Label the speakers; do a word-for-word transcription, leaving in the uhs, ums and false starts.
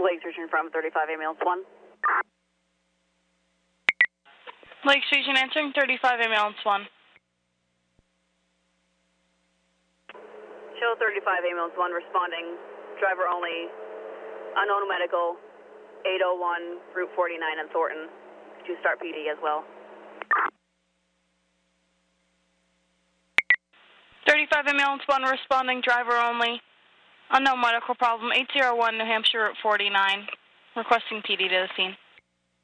Speaker 1: Lake Station from thirty-five ambulance one.
Speaker 2: Lake Station answering thirty-five ambulance one.
Speaker 1: Show thirty-five ambulance one responding, driver only, unknown medical, eight oh one Route forty-nine in Thornton, to start P D as well.
Speaker 2: thirty-five ambulance one responding, driver only, unknown medical problem, eight oh one New Hampshire Route forty-nine, requesting P D to the scene.